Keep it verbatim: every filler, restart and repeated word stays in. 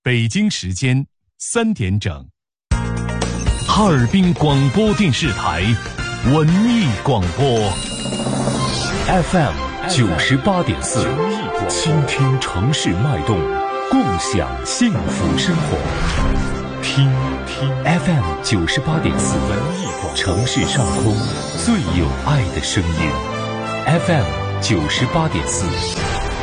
北京时间三点整。哈尔滨广播电视台文艺广播 F M 九十八点四，倾听城市脉动，共享幸福生活。听听 F M 九十八点四，文艺广播，城市上空最有爱的声音。F M 九十八点四。